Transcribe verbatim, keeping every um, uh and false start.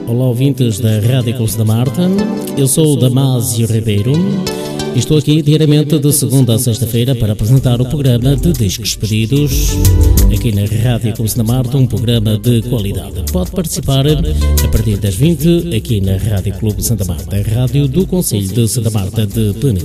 Olá, ouvintes da Rádio Clube Santa Marta. Eu sou o Damásio Ribeiro e estou aqui diariamente de segunda a sexta-feira para apresentar o programa de Discos Pedidos aqui na Rádio Clube Santa Marta, um programa de qualidade. Pode participar a partir das vinte aqui na Rádio Clube Santa Marta, a rádio do Concelho de Santa Marta de Penedelo.